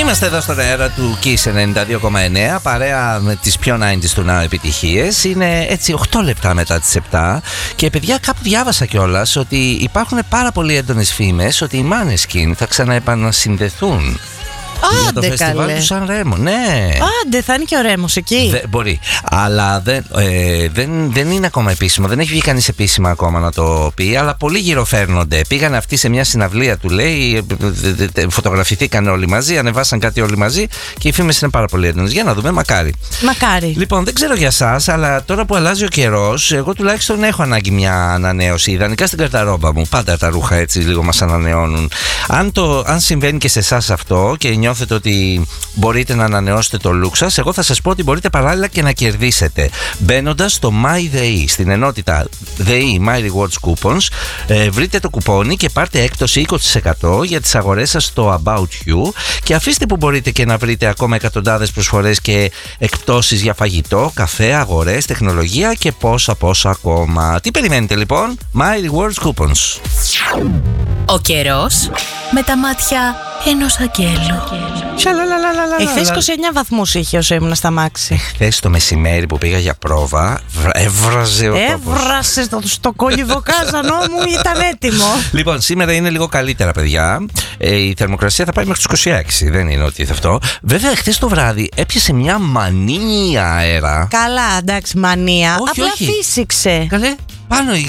Είμαστε εδώ στον αέρα του Kiss 92,9, παρέα με τις πιο 90's του Now επιτυχίες. Είναι έτσι 8 λεπτά μετά τις 7. Και παιδιά, κάπου διάβασα κιόλας ότι υπάρχουν πάρα πολύ έντονες φήμες ότι οι Måneskin θα ξαναεπανασυνδεθούν. Για το φεστιβάλ του Σαν Ρέμο, ναι. Άντε, θα είναι και ο Ρέμος εκεί. Μπορεί. Αλλά δεν είναι ακόμα επίσημο. Δεν έχει βγει κανείς επίσημα ακόμα να το πει. Αλλά πολλοί γυροφέρνονται. Πήγαν αυτοί σε μια συναυλία, του λέει. Φωτογραφηθήκαν όλοι μαζί, ανεβάσαν κάτι όλοι μαζί. Και οι φήμες είναι πάρα πολύ έντονες. Για να δούμε, μακάρι. Μακάρι. Λοιπόν, δεν ξέρω για εσάς, αλλά τώρα που αλλάζει ο καιρός, εγώ τουλάχιστον έχω ανάγκη μια ανανέωση. Ιδανικά στην καρταρόμπα μου. Πάντα τα ρούχα έτσι λίγο μας ανανεώνουν. Αν συμβαίνει και σε εσάς αυτό και νιώθετε ότι μπορείτε να ανανεώσετε το look σας, εγώ θα σας πω ότι μπορείτε παράλληλα και να κερδίσετε. Μπαίνοντας στο MyDay, στην ενότητα DAY My Rewards Coupons, βρείτε το κουπόνι και πάρτε έκπτωση 20% για τις αγορές σας στο About You και αφήστε που μπορείτε και να βρείτε ακόμα εκατοντάδες προσφορές και εκπτώσεις για φαγητό, καφέ, αγορές, τεχνολογία και πόσα ακόμα. Τι περιμένετε λοιπόν? My Rewards Coupons. Ο καιρός με τα μάτια ενός αγγέλου. Εχθές 29 βαθμούς είχε όσο ήμουν στα μάξι. Χθες το μεσημέρι που πήγα για πρόβα, έβραζε ο τόπος. Έβρασε στο κολυβοκάζανό μου, ήταν έτοιμο. Λοιπόν, σήμερα είναι λίγο καλύτερα, παιδιά. Η θερμοκρασία θα πάει μέχρι τους 26. Δεν είναι ότι αυτό. Βέβαια, χθες το βράδυ έπιασε μια μανία αέρα. Καλά, εντάξει, μανία. Απλά φύσηξε. Καλέ, πάνω